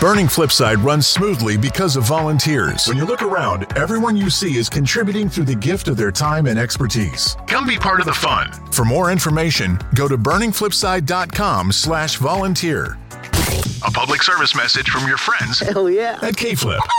Burning Flipside runs smoothly because of volunteers. When you look around, everyone you see is contributing through the gift of their time and expertise. Come be part of the fun. For more information, go to burningflipside.com/volunteer. A public service message from your friends Hell yeah. at K-Flip.